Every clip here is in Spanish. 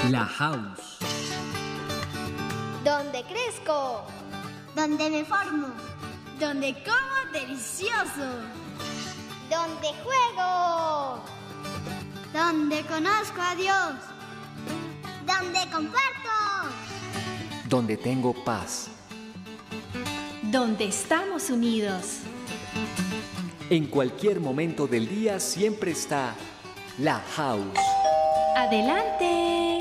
La House. Donde crezco. Donde me formo. Donde como delicioso. Donde juego. Donde conozco a Dios. Donde comparto. Donde tengo paz. Donde estamos unidos. En cualquier momento del día siempre está La House. ¡Adelante!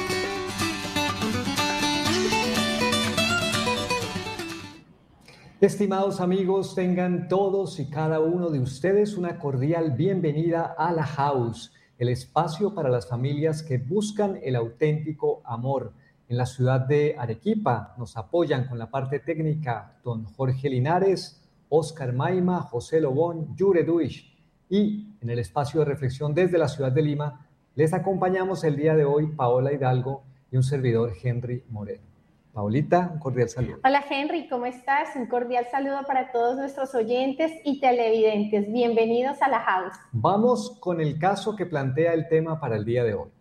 Estimados amigos, tengan todos y cada uno de ustedes una cordial bienvenida a La House, el espacio para las familias que buscan el auténtico amor. En la ciudad de Arequipa nos apoyan con la parte técnica don Jorge Linares, Oscar Maima, José Lobón, Yure Duish. Y en el espacio de reflexión desde la ciudad de Lima, les acompañamos el día de hoy Paola Hidalgo y un servidor Henry Moreno. Paolita, un cordial saludo. Hola Henry, ¿cómo estás? Un cordial saludo para todos nuestros oyentes y televidentes. Bienvenidos a La House. Vamos con el caso que plantea el tema para el día de hoy.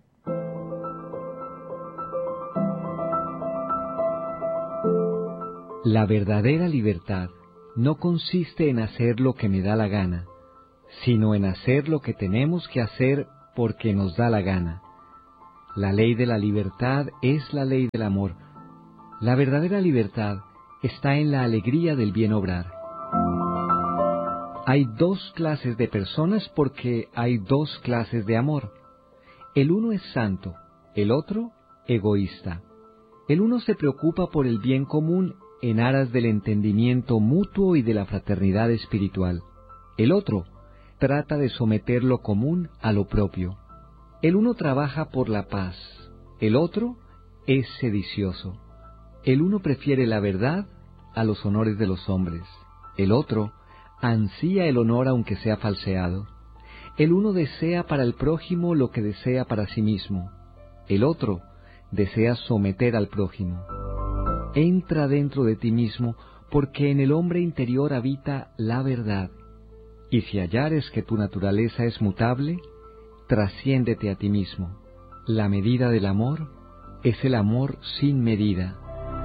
La verdadera libertad no consiste en hacer lo que me da la gana, sino en hacer lo que tenemos que hacer porque nos da la gana. La ley de la libertad es la ley del amor. La verdadera libertad está en la alegría del bien obrar. Hay dos clases de personas porque hay dos clases de amor. El uno es santo, el otro egoísta. El uno se preocupa por el bien común en aras del entendimiento mutuo y de la fraternidad espiritual. El otro trata de someter lo común a lo propio. El uno trabaja por la paz, el otro es sedicioso. El uno prefiere la verdad a los honores de los hombres. El otro ansía el honor aunque sea falseado. El uno desea para el prójimo lo que desea para sí mismo. El otro desea someter al prójimo. Entra dentro de ti mismo, porque en el hombre interior habita la verdad. Y si hallares que tu naturaleza es mutable, trasciéndete a ti mismo. La medida del amor es el amor sin medida.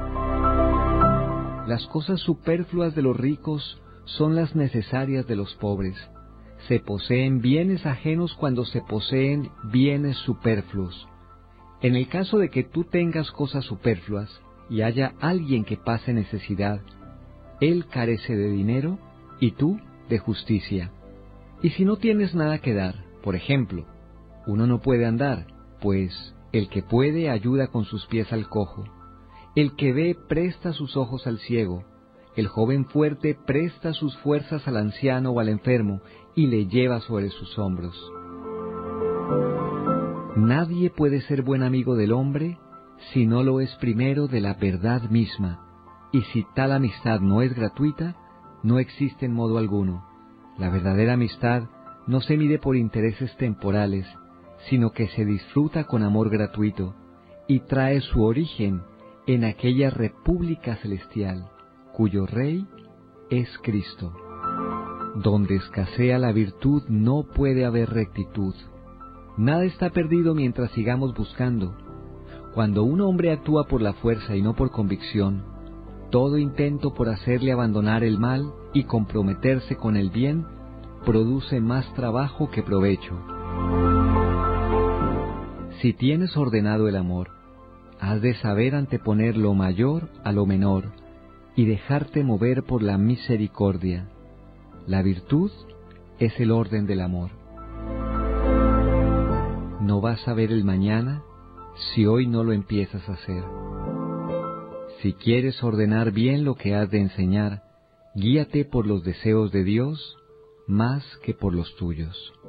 Las cosas superfluas de los ricos son las necesarias de los pobres. Se poseen bienes ajenos cuando se poseen bienes superfluos. En el caso de que tú tengas cosas superfluas y haya alguien que pase necesidad, él carece de dinero y tú de justicia. Y si no tienes nada que dar, por ejemplo, uno no puede andar, pues el que puede ayuda con sus pies al cojo. El que ve presta sus ojos al ciego, el joven fuerte presta sus fuerzas al anciano o al enfermo y le lleva sobre sus hombros. Nadie puede ser buen amigo del hombre si no lo es primero de la verdad misma, y si tal amistad no es gratuita, no existe en modo alguno. La verdadera amistad no se mide por intereses temporales, sino que se disfruta con amor gratuito y trae su origen en aquella república celestial, cuyo rey es Cristo. Donde escasea la virtud no puede haber rectitud. Nada está perdido mientras sigamos buscando. Cuando un hombre actúa por la fuerza y no por convicción, todo intento por hacerle abandonar el mal y comprometerse con el bien produce más trabajo que provecho. Si tienes ordenado el amor, has de saber anteponer lo mayor a lo menor y dejarte mover por la misericordia. La virtud es el orden del amor. No vas a ver el mañana si hoy no lo empiezas a hacer. Si quieres ordenar bien lo que has de enseñar, guíate por los deseos de Dios más que por los tuyos.